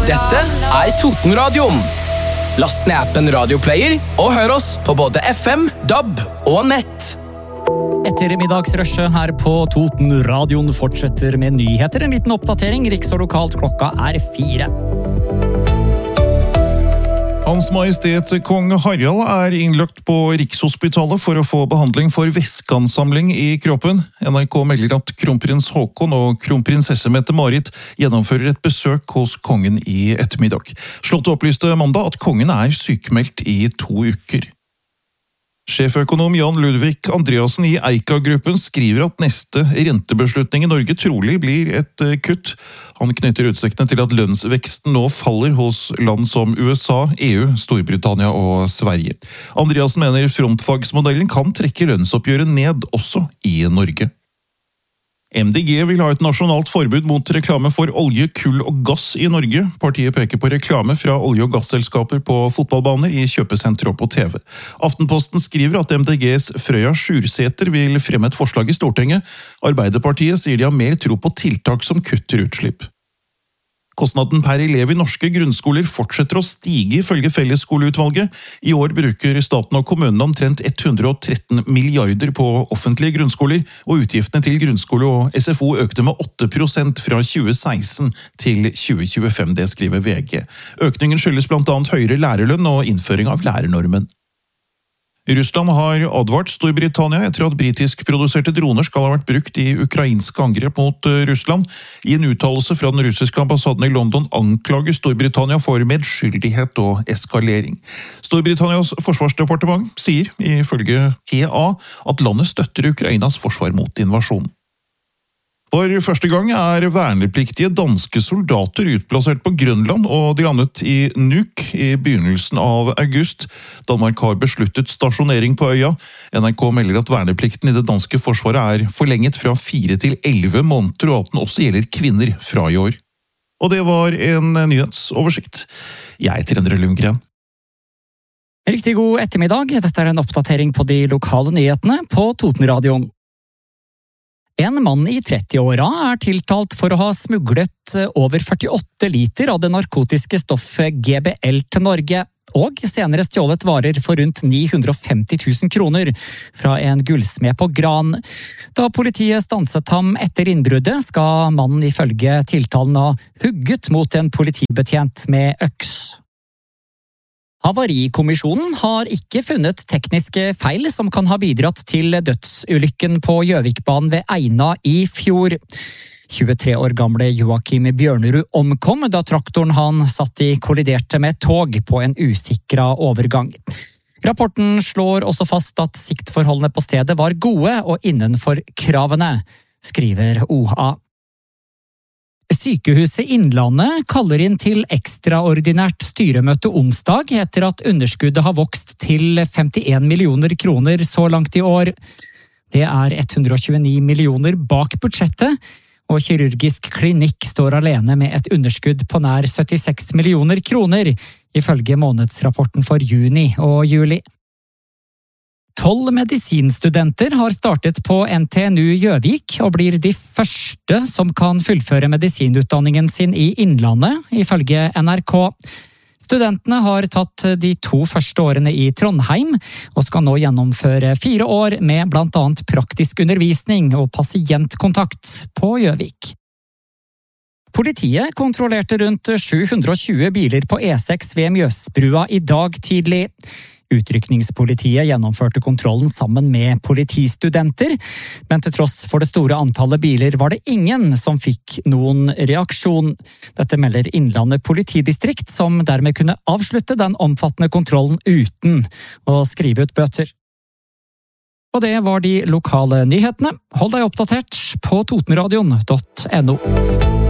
Dette Totenradioen. Last ned appen Radioplayer og hør oss på både FM, DAB og nett. Etter middagsrushet her på Totenradioen fortsetter med nyheter. En liten oppdatering, riks og lokalt, klokka 4. Hans Majestet Kong Harald innlagt på Rikshospitalet for å få behandling for væskeansamling i kroppen. NRK melder at kronprins Håkon og kronprinsesse Mette-Marit gjennomfører et besøk hos kongen i ettermiddag. Slottet opplyste mandag at kongen sykemeldt i 2 uker. Sjeføkonom Jan Ludvig Andreasen i Eika-gruppen skriver at neste rentebeslutning i Norge trolig blir et kutt. Han knytter utsiktene til at lønnsveksten nå faller hos land som USA, EU, Storbritannia og Sverige. Andreasen mener frontfagsmodellen kan trekke lønnsoppgjøret ned også i Norge. MDG vil ha et nasjonalt forbud mot reklame for olje, kull og gass i Norge. Partiet peker på reklame fra olje- og gasselskaper på fotballbaner, i kjøpesentre og på TV. Aftenposten skriver at MDGs Frøya Sjursæter vil fremme et forslag i Stortinget. Arbeiderpartiet sier de har mer tro på tiltak som kutter utslipp. Kostnaden per elev i norske grunnskoler fortsetter å stige ifølge Fellesskoleutvalget. I år bruker staten og kommunene omtrent 113 milliarder på offentlige grunnskoler, og utgiftene til grunnskole og SFO økte med 8% fra 2016 til 2025, det skriver VG. Økningen skyldes blant annet høyere lærerlønn og innføring av lærernormen. Russland har advart Storbritannia etter at britisk-produserte droner skal ha vært brukt i ukrainske angrep mot Russland. I en uttalelse fra den russiske ambassaden i London anklager Storbritannia for medskyldighet og eskalering. Storbritannias forsvarsdepartement sier, ifølge PA, at landet støtter Ukrainas forsvar mot invasjonen. For første gang vernepliktige danske soldater utplassert på Grønland, og de landet i Nuuk i begynnelsen av august. Danmark har besluttet stasjonering på øya. NRK melder at verneplikten i det danske forsvaret forlenget fra 4 til 11 måneder, og at den også gjelder kvinner fra i år. Og det var en nyhetsoversikt. Jeg heter Endre Lundgren. Riktig god ettermiddag. Dette en oppdatering på de lokale nyhetene på Totenradioen. En mann i 30-åra tiltalt for å ha smuglet over 48 liter av det narkotiske stoffet GBL til Norge, og senere stjålet varer for rundt 950 000 kroner fra en gullsmed på Gran. Da politiet stanset ham etter innbruddet, skal mannen ifølge tiltalen ha hugget mot en politibetjent med øks. Havarikommisjonen har ikke funnet tekniske feil som kan ha bidratt til dødsulykken på Gjøvikbanen ved Eina i fjor. 23 år gamle Joakim Bjørnerud omkom da traktoren han satt i kolliderte med tog på en usikra overgang. Rapporten slår også fast at siktforholdene på stedet var gode og innenfor kravene, skriver OA. Sykehuset Innlandet kaller inn til ekstraordinært styremøte onsdag etter at underskuddet har vokst til 51 millioner kroner så langt i år. Det 129 millioner bak budsjettet, og kirurgisk klinikk står alene med et underskudd på nær 76 millioner kroner, ifølge månedsrapporten for juni og juli. 12 medisinstudenter har startet på NTNU Gjøvik og blir de første som kan fullføre medisinutdanningen sin i Innlandet, ifølge NRK. Studentene har tatt de 2 første årene i Trondheim og skal nå gjennomføre 4 år med blant annet praktisk undervisning og pasientkontakt på Gjøvik. Politiet kontrollerte rundt 720 biler på E6 ved Mjøsbrua i dag tidlig. Utrykningspolitiet gjennomførte kontrollen sammen med politistudenter, men til tross for det store antallet biler var det ingen som fikk noen reaksjon. Dette melder Innlandet politidistrikt, som dermed kunne avslutte den omfattende kontrollen uten å skrive ut bøter. Og det var de lokale nyhetene. Hold deg oppdatert på totenradioen.no.